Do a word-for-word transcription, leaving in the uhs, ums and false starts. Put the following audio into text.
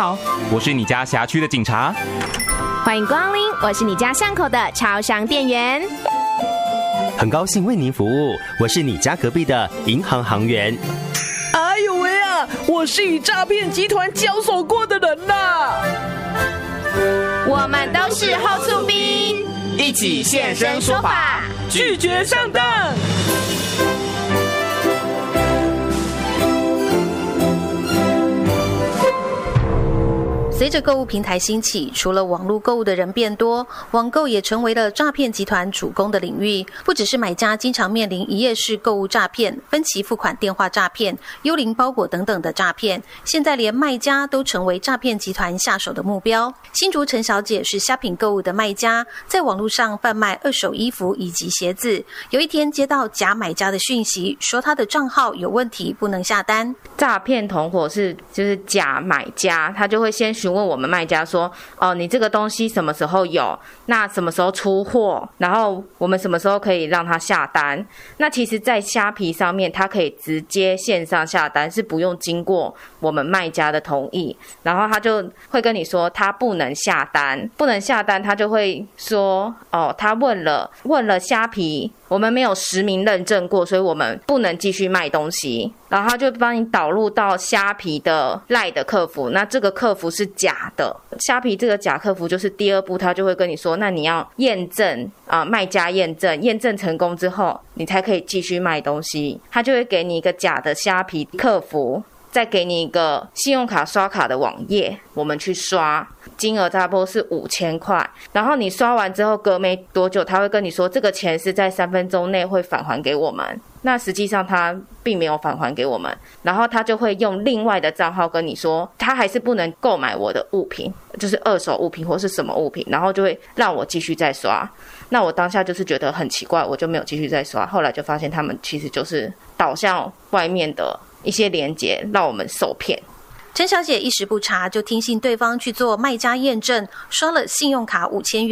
好，我是你家辖区的警察。 欢迎光临，我是你家巷口的超商店员。 很高兴为您服务，我是你家隔壁的银行行员。 哎呦喂啊，我是与诈骗集团交手过的人啦。 我们都是后厝兵， 一起现身说法， 拒绝上当。 随着购物平台兴起，除了网络购物的人变多，网购也成为了诈骗集团主攻的领域。不只是买家经常面临一页式购物诈骗、分期付款电话诈骗、幽灵包裹等等的诈骗，现在连卖家都成为诈骗集团下手的目标。新竹陈小姐是虾品购物的卖家，在网络上贩卖二手衣服以及鞋子。有一天接到假买家的讯息，说他的账号有问题，不能下单。 诈骗同伙是就是假买家，他就会先询问我们卖家说，哦，你这个东西什么时候有？那什么时候出货？然后我们什么时候可以让他下单？那其实在虾皮上面，他可以直接线上下单，是不用经过我们卖家的同意。然后他就会跟你说他不能下单，不能下单，他就会说，哦，他问了问了虾皮，我们没有实名认证过，所以我们不能继续卖东西。然后他就帮你导入到虾皮的 LINE 的客服，那这个客服是假的。虾皮这个假客服就是第二步，他就会跟你说，那你要验证啊、呃，卖家验证，验证成功之后，你才可以继续卖东西。他就会给你一个假的虾皮客服，再给你一个信用卡刷卡的网页，我们去刷，金额差不多是五千块。然后你刷完之后，隔没多久，他会跟你说，这个钱是在三分钟内会返还给我们。那实际上他并没有返还给我们，然后他就会用另外的账号跟你说，他还是不能购买我的物品，就是二手物品或是什么物品，然后就会让我继续再刷。那我当下就是觉得很奇怪，我就没有继续再刷。后来就发现他们其实就是导向外面的一些连结，让我们受骗。 陈小姐一时不察，就听信对方去做卖家验证，刷了信用卡五千元。